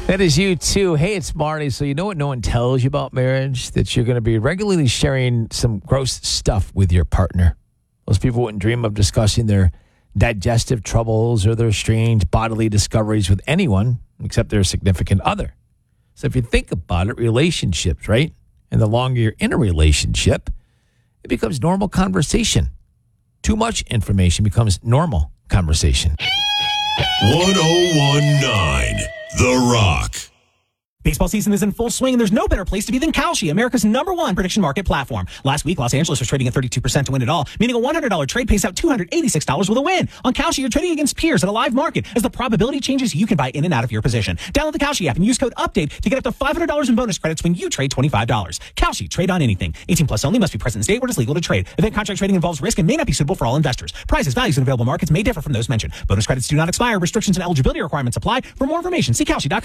That is you too. Hey, it's Marty. So you know what no one tells you about marriage? That you're going to be regularly sharing some gross stuff with your partner. Most people wouldn't dream of discussing their digestive troubles or their strange bodily discoveries with anyone except their significant other. So if you think about it, relationships, right? And the longer you're in a relationship, it becomes normal conversation. Too much information becomes normal conversation. 1019 The Rock. Baseball season is in full swing, and there's no better place to be than Kalshi, America's #1 prediction market platform. Last week, Los Angeles was trading at 32% to win it all, meaning a $100 trade pays out $286 with a win. On Kalshi, you're trading against peers at a live market. As the probability changes, you can buy in and out of your position. Download the Kalshi app and use code UPDATE to get up to $500 in bonus credits when you trade $25. Kalshi, trade on anything. 18 plus only, must be present in state where it's legal to trade. Event contract trading involves risk and may not be suitable for all investors. Prices, values, and available markets may differ from those mentioned. Bonus credits do not expire. Restrictions and eligibility requirements apply. For more information, see Kalshi.com.